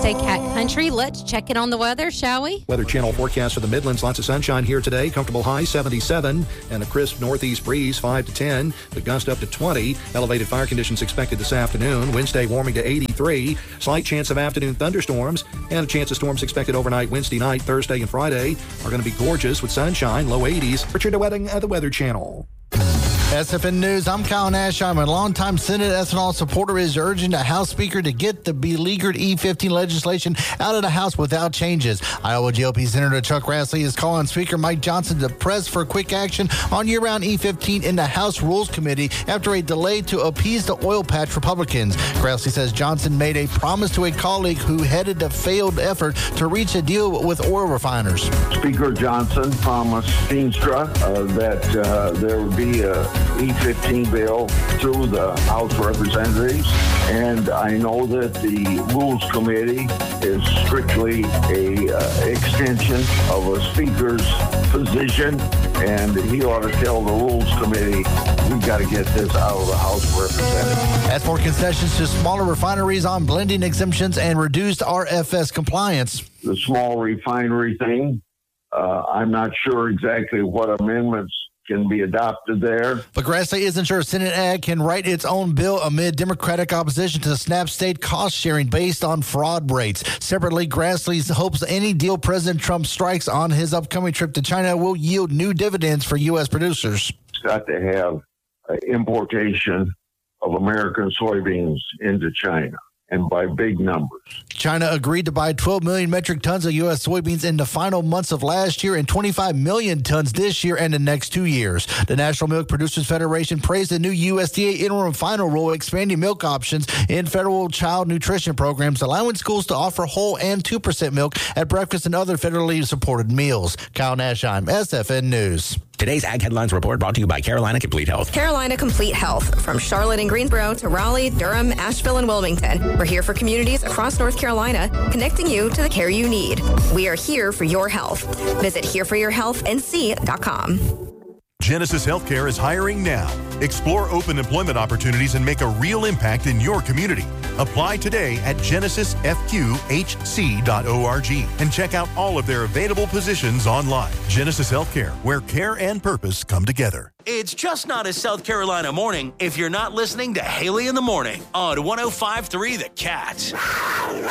USA Cat Country. Let's check in on the weather, shall we? Weather Channel forecast for the Midlands. Lots of sunshine here today. Comfortable high 77 and a crisp northeast breeze 5 to 10. The gust up to 20. Elevated fire conditions expected this afternoon. Wednesday warming to 83. Slight chance of afternoon thunderstorms and a chance of storms expected overnight Wednesday night. Thursday and Friday are going to be gorgeous with sunshine, low 80s. Richard DeWetting at the Weather Channel. SFN News, I'm Kyle Nash. I'm a longtime Senate ethanol supporter is urging the House Speaker to get the beleaguered E15 legislation out of the House without changes. Iowa GOP Senator Chuck Grassley is calling Speaker Mike Johnson to press for quick action on year-round E15 in the House Rules Committee after a delay to appease the oil patch Republicans. Grassley says Johnson made a promise to a colleague who headed a failed effort to reach a deal with oil refiners. Speaker Johnson promised Feenstra that there would be a E15 bill through the House of Representatives, and I know that the Rules Committee is strictly a extension of a Speaker's position, and he ought to tell the Rules Committee, we got to get this out of the House of Representatives. As for concessions to smaller refineries on blending exemptions and reduced RFS compliance. The small refinery thing, I'm not sure exactly what amendments can be adopted there. But Grassley isn't sure Senate Ag can write its own bill amid Democratic opposition to SNAP state cost sharing based on fraud rates. Separately, Grassley hopes any deal President Trump strikes on his upcoming trip to China will yield new dividends for U.S. producers. It's got to have importation of American soybeans into China, and by big numbers. China agreed to buy 12 million metric tons of U.S. soybeans in the final months of last year and 25 million tons this year and the next 2 years. The National Milk Producers Federation praised the new USDA interim final rule expanding milk options in federal child nutrition programs, allowing schools to offer whole and 2% milk at breakfast and other federally supported meals. Kyle Nashheim, SFN News. Today's Ag Headlines Report brought to you by Carolina Complete Health. Carolina Complete Health. From Charlotte and Greensboro to Raleigh, Durham, Asheville, and Wilmington. We're here for communities across North Carolina, connecting you to the care you need. We are here for your health. Visit hereforyourhealthnc.com. Genesis Healthcare is hiring now. Explore open employment opportunities and make a real impact in your community. Apply today at genesisfqhc.org and check out all of their available positions online. Genesis Healthcare, where care and purpose come together. It's just not a South Carolina morning if you're not listening to Haley in the Morning on 105.3 The Cat.